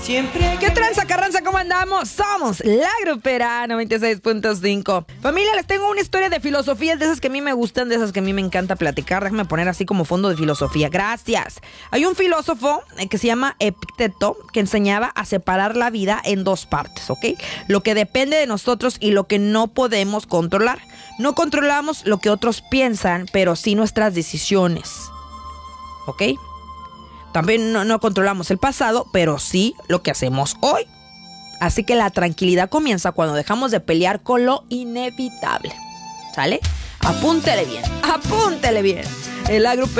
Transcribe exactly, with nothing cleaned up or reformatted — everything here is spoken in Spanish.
Siempre. ¿Qué tranza, Carranza? ¿Cómo andamos? Somos la Grupera noventa y seis punto cinco. Familia, les tengo una historia de filosofía, de esas que a mí me gustan, de esas que a mí me encanta platicar. Déjame poner así como fondo de filosofía. Gracias. Hay un filósofo que se llama Epicteto que enseñaba a separar la vida en dos partes, ¿ok? Lo que depende de nosotros y lo que no podemos controlar. No controlamos lo que otros piensan, pero sí nuestras decisiones, ¿ok? También no, no controlamos el pasado, pero sí lo que hacemos hoy. Así que la tranquilidad comienza cuando dejamos de pelear con lo inevitable. ¿Sale? Apúntele bien, apúntele bien. El Agrupe